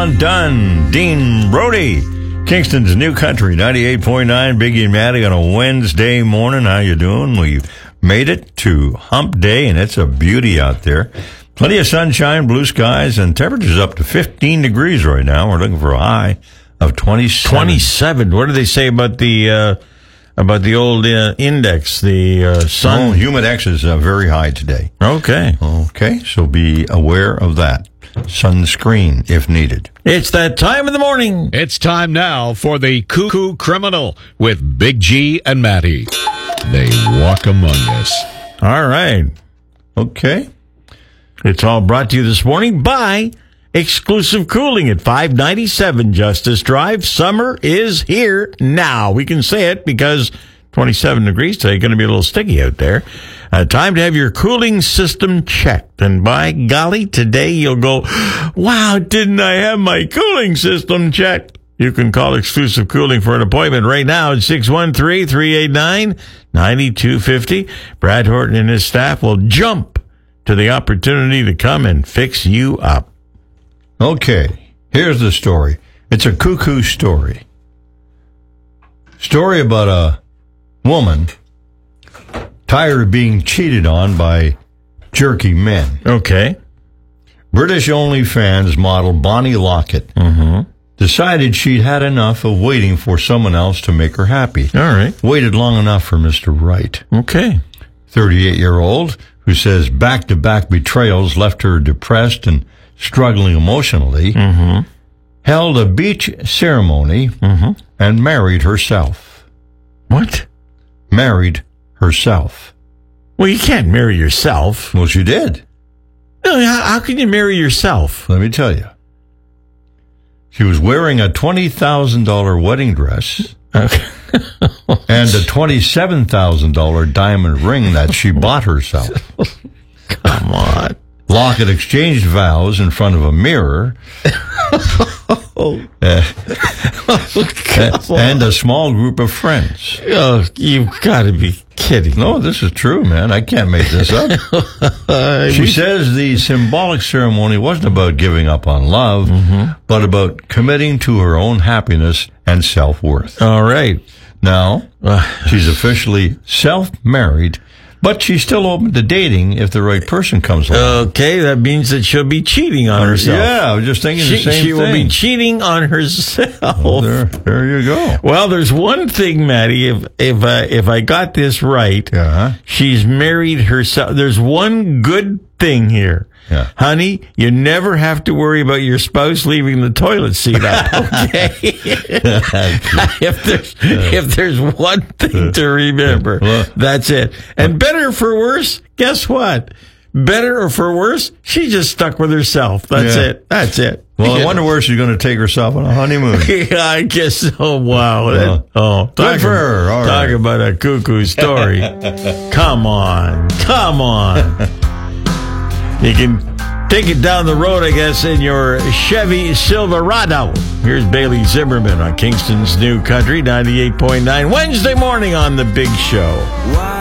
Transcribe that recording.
done. Dean Brody, Kingston's New Country, 98.9, Biggie and Maddie on a Wednesday morning. How you doing? We've made it to Hump Day, and it's a beauty out there. Plenty of sunshine, blue skies, and temperatures up to 15 degrees right now. We're looking for a high of 27. 27. What do they say about the old index, the sun? Oh, Humidex is very high today. Okay. Okay, so be aware of that. Sunscreen if needed. It's that time of the morning. It's time now for the Cuckoo Criminal with Big G and Maddie. They walk among us. All right. Okay. It's all brought to you this morning by Exclusive Cooling at 597 Justice Drive. Summer is here now. We can say it because 27 degrees today, going to be a little sticky out there. Time to have your cooling system checked. And by golly, today you'll go, wow, didn't I have my cooling system checked? You can call Exclusive Cooling for an appointment right now at 613-389-9250. Brad Horton and his staff will jump to the opportunity to come and fix you up. Okay, here's the story. It's a cuckoo story. Story about a woman tired of being cheated on by jerky men. Okay. British OnlyFans model Bonnie Lockett decided she'd had enough of waiting for someone else to make her happy. All right. Waited long enough for Mr. Right. Okay. 38-year-old who says back-to-back betrayals left her depressed and struggling emotionally, held a beach ceremony and married herself. What? Married herself. Well, you can't marry yourself. Well, she did. No, how can you marry yourself? Let me tell you. She was wearing a $20,000 wedding dress and a $27,000 diamond ring that she bought herself. Come on. Lockett exchanged vows in front of a mirror and a small group of friends. Oh, you've got to be kidding. No, this is true, man. I can't make this up. She says the symbolic ceremony wasn't about giving up on love, but about committing to her own happiness and self-worth. All right. Now, she's officially self-married, but she's still open to dating if the right person comes along. Okay, that means that she'll be cheating on herself. Yeah, I was just thinking the same thing. She will be cheating on herself. Well, there you go. Well, there's one thing, Maddie, if I got this right, she's married herself. There's one good thing here. Yeah. Honey, you never have to worry about your spouse leaving the toilet seat up, okay? if there's one thing to remember, that's it. And better for worse, guess what? Better or for worse, she just stuck with herself. That's it. That's it. Well, I wonder where she's going to take herself on a honeymoon. Yeah, I guess so. Wow. Good for her. All talk right. about a cuckoo story. Come on. You can take it down the road, I guess, in your Chevy Silverado. Here's Bailey Zimmerman on Kingston's New Country, 98.9, Wednesday morning on The Big Show.